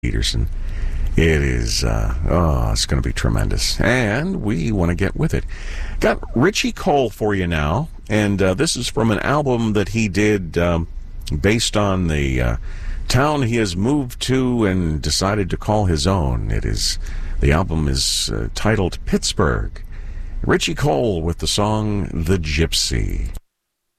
Peterson. It is, it's going to be tremendous. And we want to get with it. Got Richie Cole for you now. And this is from an album that he did based on the town he has moved to and decided to call his own. The album is titled Pittsburgh. Richie Cole with the song The Gypsy.